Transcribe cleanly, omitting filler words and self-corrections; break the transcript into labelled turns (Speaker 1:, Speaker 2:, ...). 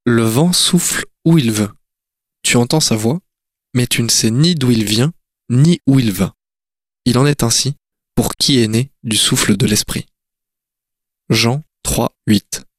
Speaker 1: Le vent souffle où il veut. Tu entends sa voix, mais tu ne sais ni d'où il vient, ni où il va. Il en est ainsi pour qui est né du souffle de l'esprit. Jean 3, 8.